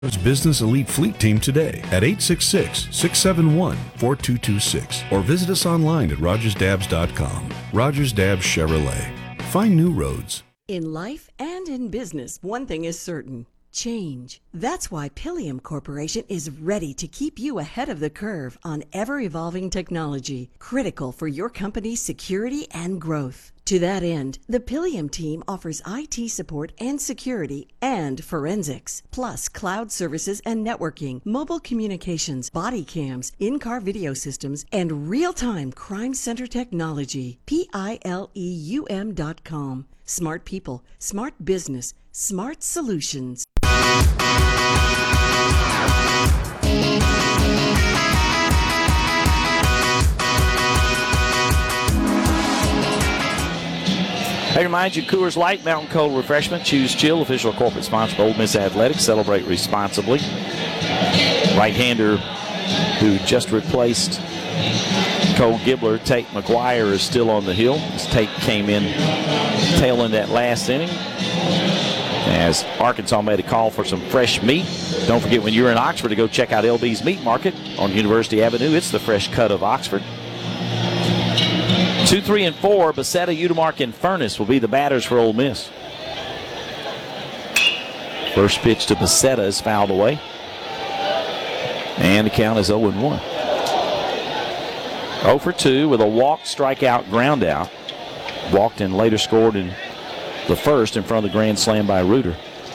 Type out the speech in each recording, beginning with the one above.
Business Elite Fleet Team today at 866-671-4226 or visit us online at rogersdabbs.com. Rogers Dabbs Chevrolet. Find new roads. In life and in business, one thing is certain. Change. That's why Pilium Corporation is ready to keep you ahead of the curve on ever-evolving technology, critical for your company's security and growth. To that end, the Pilium team offers IT support and security and forensics, plus cloud services and networking, mobile communications, body cams, in-car video systems, and real-time crime center technology. Pileum.com. Smart people, smart business, smart solutions. Hey, remind you, Coors Light, Mountain Cold Refreshment, Choose Chill, official corporate sponsor of Ole Miss Athletics. Celebrate responsibly. Right-hander who just replaced Cole Gibbler, Tate McGuire, is still on the hill. As Tate came in tail end that last inning. As Arkansas made a call for some fresh meat. Don't forget, when you're in Oxford, to go check out LB's Meat Market on University Avenue. It's the fresh cut of Oxford. 2, 3, and 4, Becerra, Udemark, and Furness will be the batters for Ole Miss. First pitch to Becerra is fouled away. And the count is 0-1. 0 for 2 with a walk, strikeout, ground out. Walked and later scored in the first in front of the grand slam by Reuter.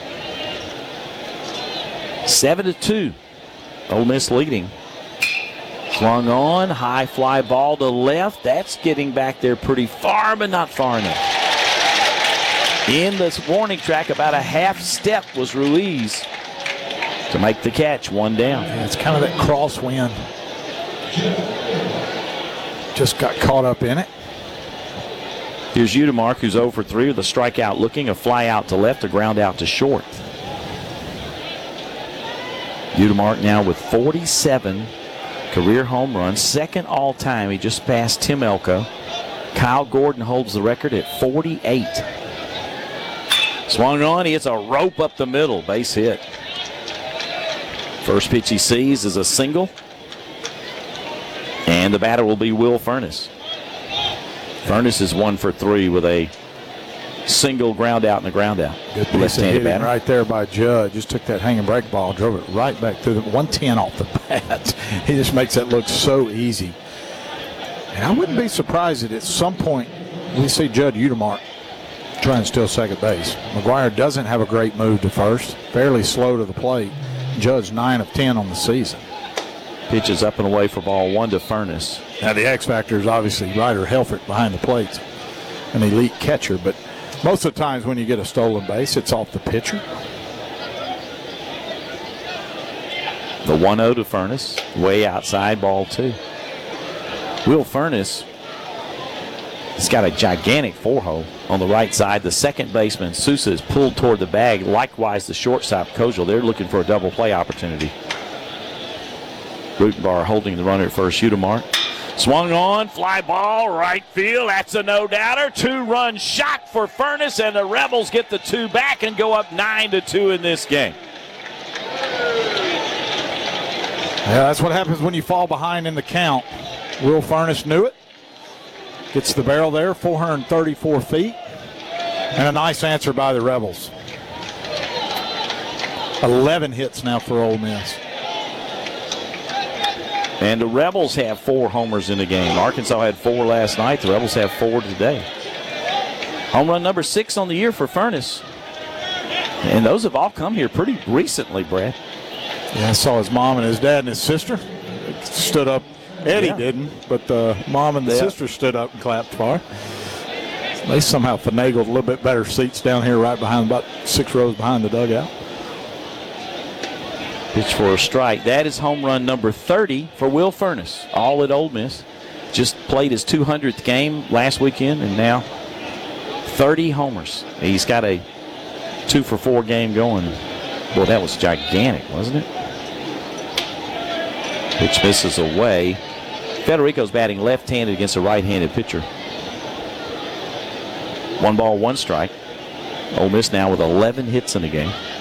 7-2. Ole Miss leading. Swung on, high fly ball to left. That's getting back there pretty far, but not far enough. In this warning track, about a half step was Ruiz to make the catch, one down. Yeah, it's kind of that crosswind. Just got caught up in it. Here's Udemark, who's 0 for 3 with a strikeout looking, a fly out to left, a ground out to short. Udemark now with 47 career home runs, second all-time. He just passed Tim Elko. Kyle Gordon holds the record at 48. Swung on, he hits a rope up the middle, base hit. First pitch he sees is a single. And the batter will be Will Furness. Furness is 1 for 3 with a single, ground out, and a ground out. Good piece of hitting right there by Judd. Just took that hanging break ball, drove it right back through the 110 off the bat. He just makes that look so easy. And I wouldn't be surprised that at some point we see Judd Udemark trying to steal second base. McGuire doesn't have a great move to first. Fairly slow to the plate. Judd's 9 of 10 on the season. Pitches up and away for ball 1 to Furness. Now the X factor is obviously Ryder Helfrich behind the plate, an elite catcher, but most of the times when you get a stolen base, it's off the pitcher. The 1-0 to Furness, way outside, ball 2. Will Furness has got a gigantic 4-hole on the right side. The second baseman, Sousa, is pulled toward the bag. Likewise, the shortstop, Kojal. They're looking for a double play opportunity. Rutenbar holding the runner at first. Udemark. Swung on, fly ball, right field. That's a no-doubter. 2-run shot for Furness, and the Rebels get the 2 back and go up 9-2 in this game. Yeah, that's what happens when you fall behind in the count. Will Furness knew it. Gets the barrel there, 434 feet. And a nice answer by the Rebels. 11 hits now for Ole Miss. And the Rebels have 4 homers in the game. Arkansas had 4 last night. The Rebels have 4 today. Home run number 6 on the year for Furness. And those have all come here pretty recently, Brad. Yeah, I saw his mom and his dad and his sister stood up. Eddie didn't, but the mom and the sister stood up and clapped for her. They somehow finagled a little bit better seats down here right behind, about 6 rows behind the dugout. Pitch for a strike. That is home run number 30 for Will Furness, all at Ole Miss. Just played his 200th game last weekend, and now 30 homers. He's got a 2-for-4 game going. Well, that was gigantic, wasn't it? Pitch misses away. Federico's batting left-handed against a right-handed pitcher. 1 ball, 1 strike. Ole Miss now with 11 hits in the game.